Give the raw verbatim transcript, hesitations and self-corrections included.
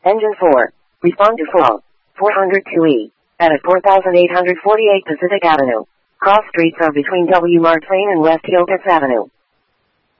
Engine four. Respond to fall. four hundred two E. At four thousand eight hundred forty-eight Pacific Avenue. Cross streets are between W. Mark Twain and West Hillcrest Avenue.